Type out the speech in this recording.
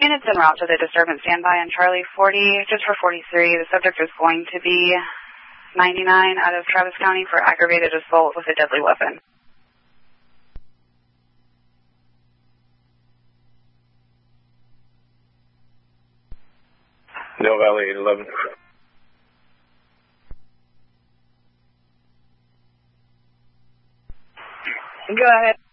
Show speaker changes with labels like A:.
A: units en route to the disturbance. Standby on Charlie 40, just for 43. The subject is going to be 99 out of Travis County for aggravated assault with a deadly weapon.
B: No Valley 811.
A: Go ahead.